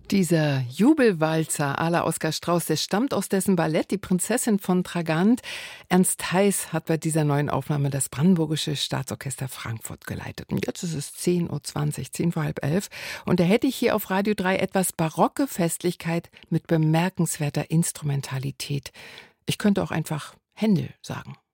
Dieser Jubelwalzer à la Oskar Strauß, der stammt aus dessen Ballett Die Prinzessin von Tragant. Ernst Heiß hat bei dieser neuen Aufnahme das Brandenburgische Staatsorchester Frankfurt geleitet. Und jetzt ist es 10:20 Uhr, 10 vor halb 11. Und da hätte ich hier auf Radio 3 etwas barocke Festlichkeit mit bemerkenswerter Instrumentalität. Ich könnte auch einfach Händel sagen.